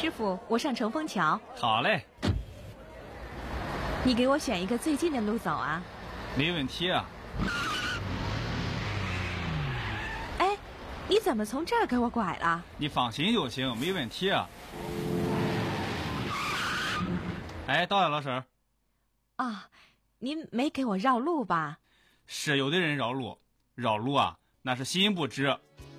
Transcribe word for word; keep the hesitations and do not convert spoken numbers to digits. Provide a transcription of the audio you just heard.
师傅，我上乘风桥。 好嘞， 你给我选一个最近的路走啊。 没问题啊。 哎，你怎么从这儿给我拐了？ 你放心就行，没问题啊。哎，到了，老婶。 啊，您没给我绕路吧？ 是有的人绕路，绕路啊，那是心不直。